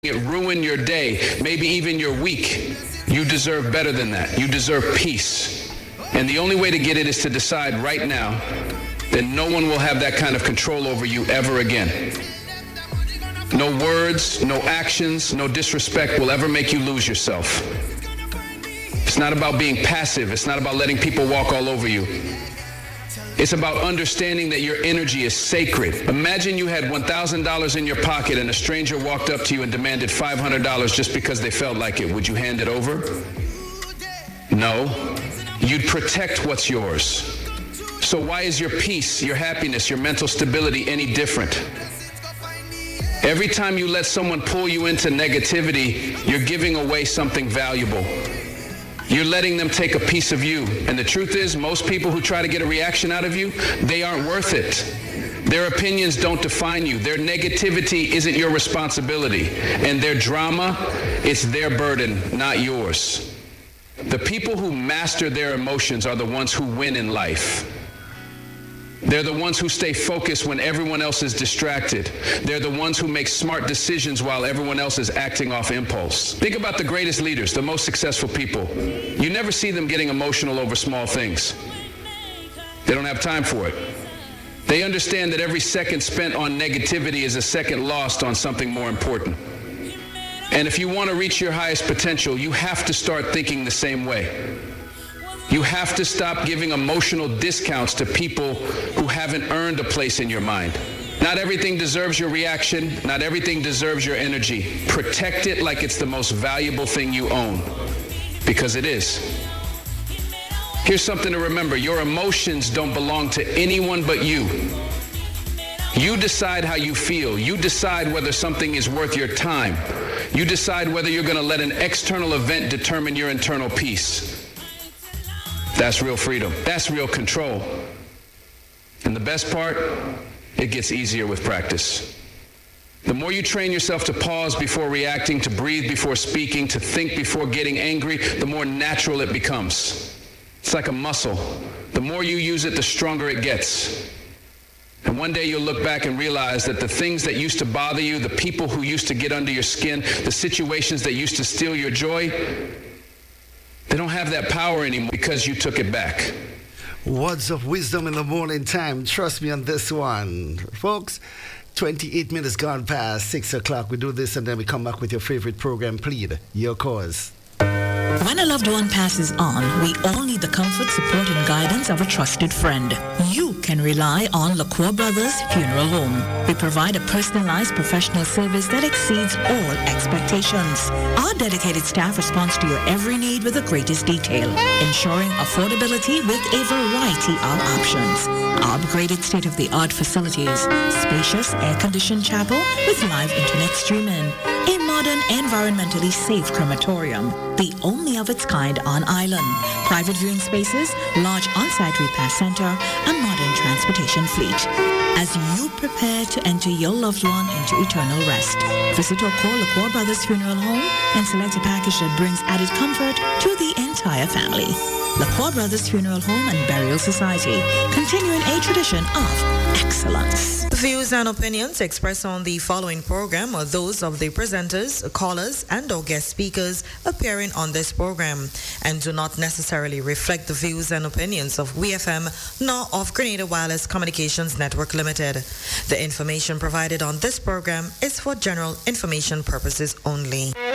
it ruin your day, maybe even your week. You deserve better than that. You deserve peace. And the only way to get it is to decide right now that no one will have that kind of control over you ever again. No words, no actions, no disrespect will ever make you lose yourself. It's not about being passive. It's not about letting people walk all over you. It's about understanding that your energy is sacred. Imagine you had $1,000 in your pocket and a stranger walked up to you and demanded $500 just because they felt like it. Would you hand it over? No. You'd protect what's yours. So why is your peace, your happiness, your mental stability any different? Every time you let someone pull you into negativity, you're giving away something valuable. You're letting them take a piece of you. And the truth is, most people who try to get a reaction out of you, they aren't worth it. Their opinions don't define you. Their negativity isn't your responsibility. And their drama, it's their burden, not yours. The people who master their emotions are the ones who win in life. They're the ones who stay focused when everyone else is distracted. They're the ones who make smart decisions while everyone else is acting off impulse. Think about the greatest leaders, the most successful people. You never see them getting emotional over small things. They don't have time for it. They understand that every second spent on negativity is a second lost on something more important. And if you want to reach your highest potential, you have to start thinking the same way. You have to stop giving emotional discounts to people who haven't earned a place in your mind. Not everything deserves your reaction. Not everything deserves your energy. Protect it like it's the most valuable thing you own, because it is. Here's something to remember. Your emotions don't belong to anyone but you. You decide how you feel. You decide whether something is worth your time. You decide whether you're going to let an external event determine your internal peace. That's real freedom. That's real control. And the best part, it gets easier with practice. The more you train yourself to pause before reacting, to breathe before speaking, to think before getting angry, the more natural it becomes. It's like a muscle. The more you use it, the stronger it gets. And one day you'll look back and realize that the things that used to bother you, the people who used to get under your skin, the situations that used to steal your joy, they don't have that power anymore because you took it back. Words of wisdom in the morning time. Trust me on this one. Folks, 28 minutes gone past 6 o'clock. We do this and then we come back with your favorite program. Plead your cause. When a loved one passes on, we all need the comfort, support, and guidance of a trusted friend. You can rely on LaCroix Brothers Funeral Home. We provide a personalized professional service that exceeds all expectations. Our dedicated staff responds to your every need with the greatest detail, ensuring affordability with a variety of options. Our upgraded state-of-the-art facilities, spacious air-conditioned chapel with live internet streaming, a modern, environmentally safe crematorium, the only of its kind on island, private viewing spaces, large on-site repair center, a modern transportation fleet. As you prepare to enter your loved one into eternal rest, visit or call LaCroix Brothers Funeral Home and select a package that brings added comfort to the entire family. LaCroix Brothers Funeral Home and Burial Society, continuing a tradition of excellence. The views and opinions expressed on the following program are those of the presenters, callers, and/or guest speakers appearing on this program and do not necessarily reflect the views and opinions of WeFM nor of Grenada Wireless Communications Network Limited. The information provided on this program is for general information purposes only.